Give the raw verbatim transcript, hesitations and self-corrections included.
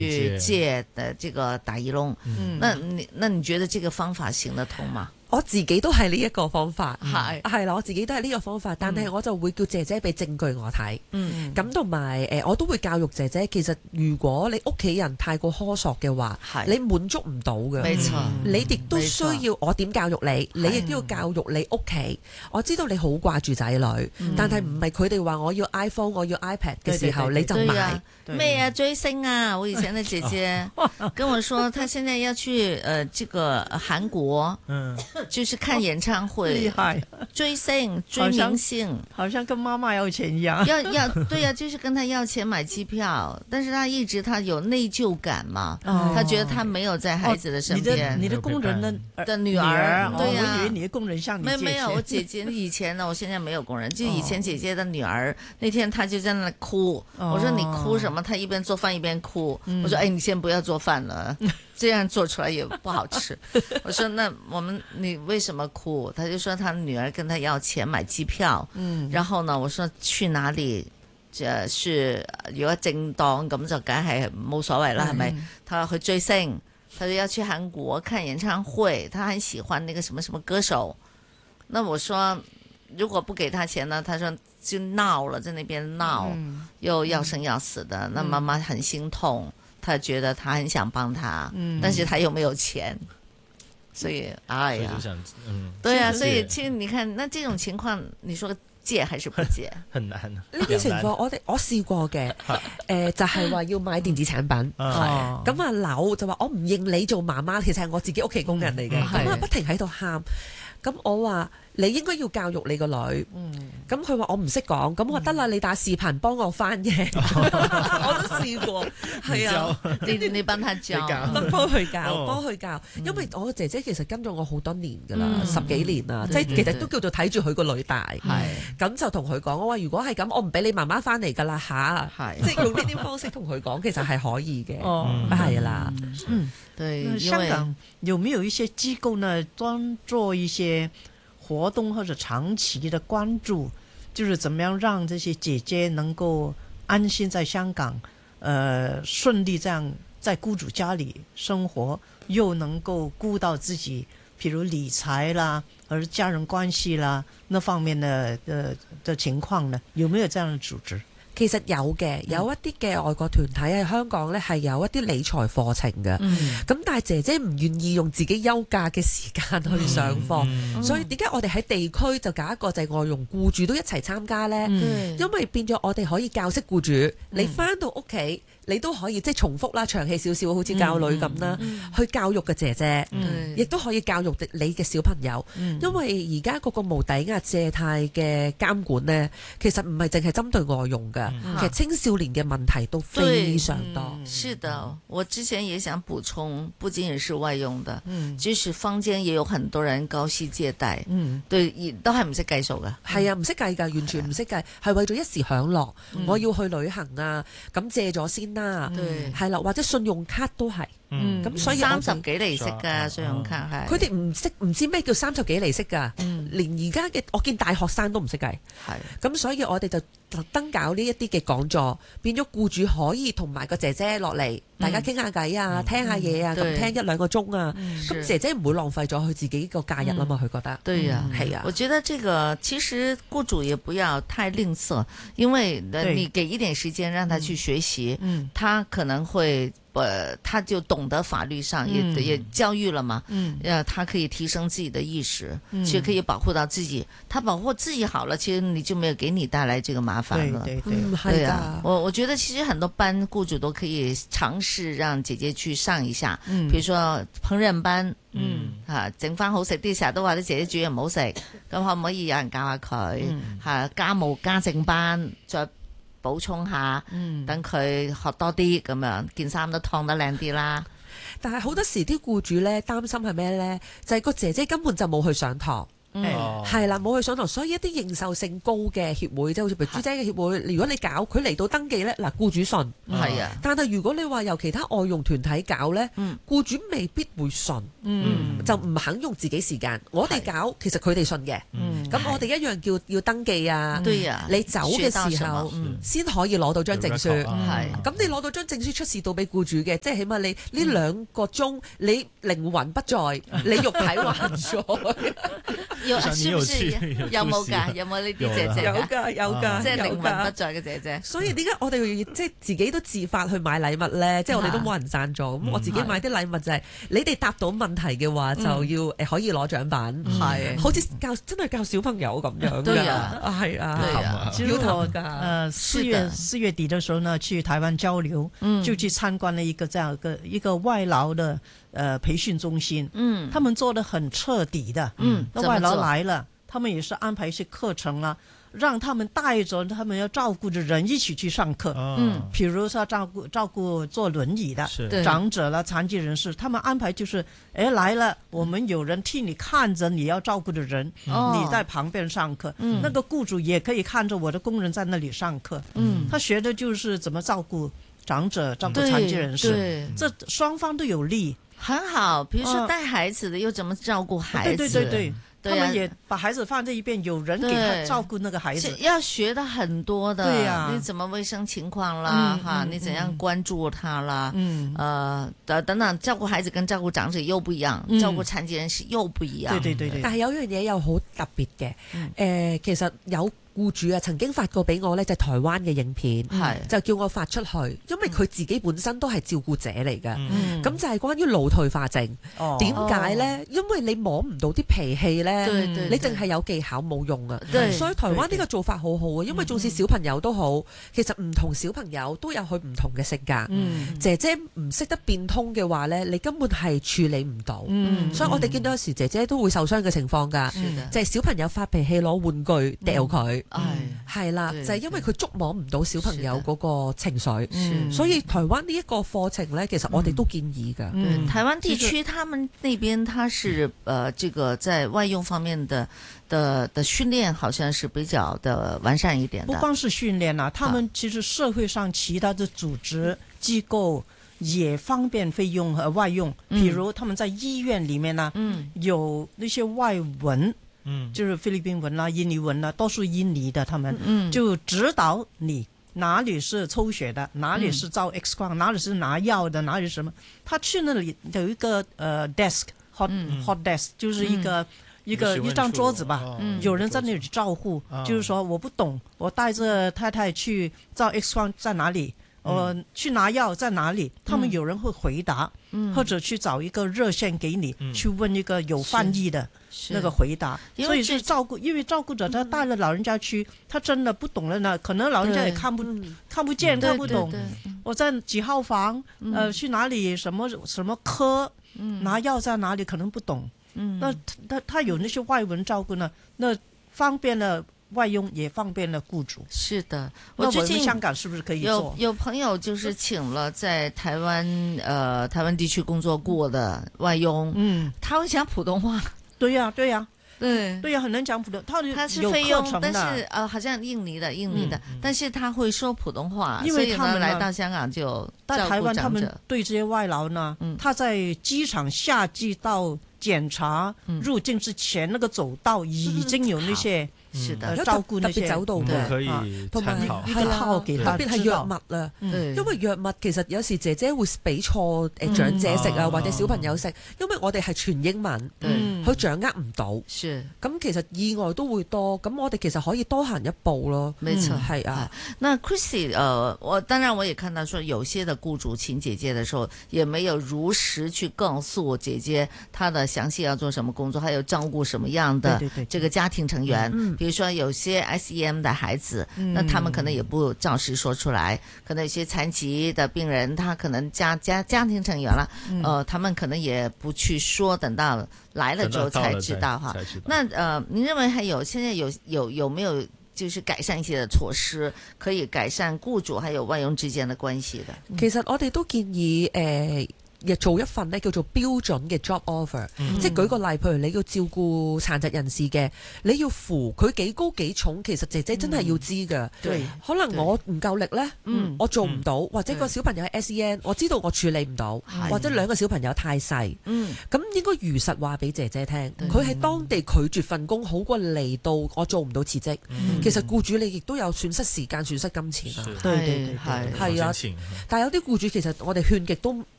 去借的這個打耳窿。嗯，那你那你覺得這個方法行得通嗎？ 我自己都係呢一個方法， 係係啦，我自己都係呢個方法，但係我就會叫姐姐俾證據我睇， 嗯， 咁同埋誒，我都會教育姐姐，其實如果你屋企人太過苛索嘅話，你滿足唔到嘅， 沒錯， 你亦都需要我點教育你，你亦都要教育你屋企。我知道你好掛住仔女，但係唔係佢哋話我要 iPhone， 我要 iPad 嘅時候你就買咩啊追星啊！我以前的姐姐跟我說，她現在要去呃這個韓國，嗯。就是看演唱會，厲害，追星追明星， 好像跟媽媽要錢一樣。 要要對呀、啊，就是跟他要錢買機票，但是他一直他有內疚感嘛，哦、他覺得他沒有在孩子的身邊。 哦、你的你的工人的的女兒，對呀、啊， 我以為你的工人向你借錢。 沒沒有，我姐姐以前呢，我現在沒有工人，就以前姐姐的女兒，那天她就在那哭，哦、我說你哭什麼？她一邊做飯一邊哭，嗯、我說哎，你先不要做飯了。這樣做出來也不好吃。我說那我們你為什麼哭？他就說他女兒跟他要錢買機票。嗯，然後呢，我說去哪裡？這是如果正當咁就梗係冇所謂啦，係咪？他要去追星，他就要去韓國看演唱會，他很喜歡那個什麼什麼歌手。那我說如果不給他錢呢？他說就鬧了，在那邊鬧，嗯、又要生要死的。嗯、那媽媽很心痛。他覺得他很想幫他，嗯、但是他又沒有錢，所以哎呀，嗯、對啊，所以其實你看，那這種情況，你說借還是不借？ 很難。 呢啲情況我哋我試過嘅，誒、呃、就係、是、話要買電子產品，係咁啊柳就話我唔認你做媽媽，其實係我自己屋企工人嚟嘅，咁啊、嗯、不停喺度喊，咁我話。你應該要教育你個女，咁佢話我唔識講，咁我得啦，你打視頻幫我翻譯，我都試過，係啊， 你你幫佢教， 幫佢教，幫佢教，因為我姐姐其實跟咗我好多年噶啦，十幾年啦，即係其實都叫做睇住佢個女大，咁就同佢講，我話如果係咁，我唔俾你媽媽翻嚟噶啦吓，即係用呢啲方式同佢講，其實係可以嘅，係啦， 嗯，對，香港有沒有一些機構呢，專做一些活動或者長期的關注，就是怎麼樣讓這些姐姐能夠安心在香港，呃，順利這樣在雇主家裏生活，又能夠顧到自己，譬如理財啦，或者家人關係啦，那方面的的的情況呢？有沒有這樣的組織？ 其實有嘅，有一啲嘅外國團體喺香港呢係有一啲理財課程嘅，咁、嗯、但係姐姐唔願意用自己休假嘅時間去上課，嗯、所以點解我哋喺地區就搞一個就係外傭僱主都一齊參加呢？嗯、因為變咗我哋可以教識僱主，嗯、你返到屋企。你都可以即係重複啦，長氣少少，好似教女咁啦，嗯嗯、去教育嘅姐姐，亦都、嗯、可以教育你嘅小朋友。嗯、因為而家嗰個無抵押借貸嘅監管呢，其實唔係淨係針對外傭㗎，嗯、其實青少年嘅問題都非常多。 嗯、是的，我之前也想補充，不僅僅是外傭的，嗯，就是坊間也有很多人高息借貸，嗯，對，都係唔識計數㗎， 係啊，唔識計㗎，完全唔識計，係為咗一時享樂，嗯、我要去旅行啊，咁借咗先。啦，係啦，或者信用卡都係，咁、嗯、所以三十幾厘息噶信用卡係， 佢哋唔識唔知咩叫三十幾厘息噶，嗯、連而家嘅我見大學生都唔識計，係，咁所以我哋就特登搞呢一啲嘅講座，變咗僱主可以同埋個姐姐落嚟，嗯、大家傾下偈啊，嗯、聽下嘢啊，咁、嗯、聽一兩個鐘啊，咁、嗯、姐姐唔會浪費咗佢自己個假日啊嘛，佢、嗯、覺得， 對呀、啊，係啊，我覺得這個其實僱主也不要太吝嗇，因為你給一點時間讓他去學習，嗯，他可能會。呃，他就懂得法律上也、嗯、也教育了嘛，嗯，呃，他可以提升自己的意識，嗯、其實可以保護到自己。他保護自己好了，其實你就沒有給你帶來這個麻煩了。 對對對， 嗯、 對啊，我我覺得其實很多班僱主都可以嘗試讓姐姐去上一下，嗯，比如說烹飪班，嗯，吓整翻好食啲，成日都話啲姐姐煮嘢唔好食，咁可唔可以有人教下佢？吓、嗯、家務家政班再。補充下，等佢學多啲咁樣，件衫都燙得靚啲啦。 但係好多時啲僱主咧擔心係咩咧？就係、是、個姐姐根本就冇去上堂。 誒係啦，冇去上堂，所以一啲認受性高嘅協會，即係好似譬如豬仔嘅協會，如果你搞佢嚟到登記咧，嗱僱主信， 係啊， 但係如果你話由其他外傭團體搞咧，僱主未必會信， 嗯， 就唔肯用自己時間。我哋搞其實佢哋信嘅，咁我哋一樣叫要登記啊， 對啊， 你走嘅時候先可以攞到張證書， 係咁你攞到張證書出示到俾僱主嘅，即係起碼你呢兩個鐘你靈魂不在，你肉體還在。 有是不是有冇㗎？有冇呢啲姐姐㗎？ 有㗎有㗎， 即係靈有㗎魂不在嘅姐姐。 所以點解我哋即係自己都自發去買禮物咧？即係我哋都冇人贊助，咁我自己買啲禮物就係你哋答到問題嘅話，就要誒可以攞獎品，係好似教真係教小朋友咁樣㗎，係啊， 其實我誒四月四月底嘅時候呢，去台灣交流，就去參觀了一個這樣一個一個外勞的呃培訓中心，嗯，他們做得很徹底的，嗯，那外勞來了，他們也是安排一些課程啦，讓他們帶着他們要照顧的人一起去上課，嗯，譬如說照顧照顧坐輪椅的長者啦、殘疾人士，他們安排就是，誒來了，我們有人替你看着你要照顧的人，你在旁邊上課，那個僱主也可以看着我的工人在那裡上課，嗯，他學的就是怎麼照顧長者、照顧殘疾人士，這雙方都有利。 很好，比如說帶孩子的又怎麼照顧孩子？ 對對對對，他們也把孩子放在一邊，有人給他照顧那個孩子， 要學的很多的。 對呀， 你怎麼衛生情況啦？哈，你怎樣關注他啦？嗯，呃，等等，照顧孩子跟照顧長者又不一樣，照顧殘疾人士又不一樣。 對對對對。 但係有樣嘢又好特別嘅，誒，其實有僱主啊曾經發過俾我呢，就係台灣嘅影片，就叫我發出去，因為佢自己本身都係照顧者嚟嘅，咁就係關於腦退化症。點解呢？因為你摸唔到啲脾氣呢，你淨係有技巧冇用啊。所以台灣呢個做法好好啊，因為縱使小朋友都好，其實唔同小朋友都有佢唔同嘅性格。姐姐唔識得變通嘅話呢，你根本係處理唔到。所以我哋見到有時姐姐都會受傷嘅情況㗎，就係小朋友發脾氣攞玩具掉佢。係係啦，就係因為佢觸摸唔到小朋友嗰個情緒，所以台灣呢一個課程呢，其實我哋都建議㗎。 嗯，台灣地區他們那邊，他是呃，這個在外傭方面的的的訓練，好像是比較的完善一點的。 不光是訓練啦，他們其實社會上其他的組織機構也方便菲傭和外傭，譬如他們在醫院裡面呢，有那些外文。嗯，就是菲律賓文啦、印尼文啦，多數印尼的，他們就指導你哪裡是抽血的，哪裡是照 X 光，哪裡是拿藥的，哪裡是什麼。他去那裡有一個呃 desk hot hot desk，就是一個一個一張桌子吧，有人在那裡照護，就是說我不懂，我帶着太太去照 X 光在哪裡，我去拿藥在哪裡，他們有人會回答，或者去找一個熱線給你，去問一個有翻譯的。那個回答，所以是照顧，因為照顧者他帶了老人家去，他真的不懂了呢，可能老人家也看不看不見，看不懂。我在幾號房，呃，去哪裡，什麼什麼科，拿藥在哪裡，可能不懂。那他他有那些外文照顧呢，那方便了外傭，也方便了僱主。 是的， 我最近香港是不是可以做？ 有有朋友就是請了在台灣呃台灣地區工作過的外傭，嗯，他會講普通話。 對呀、啊，對呀、啊， 對對呀、啊，很能講普通。他他是菲傭，但是呃，好像印尼的，印尼的，嗯、但是他會說普通話， 因為他們來到香港就在台灣，他們對這些外勞呢，嗯、他在機場下機到檢查入境之前，嗯、那個走道已經有那些。是的，照顧那些特別走道嘅， 可以參考。 係啦， 特別係藥物啊，因為藥物其實有時姐姐會俾錯誒長者食啊，或者小朋友食，因為我哋係全英文，佢掌握唔到，咁其實意外都會多。咁我哋其實可以多行一步咯。 沒錯， 係啊。 那 Christy，呃，我當然我也看到說，有些的僱主請姐姐的時候，也沒有如實去告訴姐姐她的詳細要做什麼工作，還有照顧什麼樣的這個家庭成員。比如說有些 S E M 的孩子，嗯、那他們可能也不照實說出來，可能有些殘疾的病人，他可能家家家庭成員了，嗯、呃，他們可能也不去說，等到來了之後才知道哈。那呃，您認為還有現在有有有沒有就是改善一些的措施，可以改善僱主還有外傭之間的關係的？ 其實我哋都建議誒。呃亦做一份呢叫做標準嘅 job offer，嗯、即係舉個例，譬如你要照顧殘疾人士嘅，你要扶佢幾高幾重，其實姐姐真係要知㗎。 嗯、 可能我唔夠力呢，嗯、我做唔到，嗯、或者個小朋友係 S E N，我知道我處理唔到， 嗯、 或者兩個小朋友太細，咁、嗯、應該如實話俾姐姐聽。佢喺、嗯、當地拒絕份工，好過嚟到我做唔到辭職。嗯、其實僱主你亦都有損失時間、損失金錢啊。 對對對， 係啊。但係有啲僱主其實我哋勸極都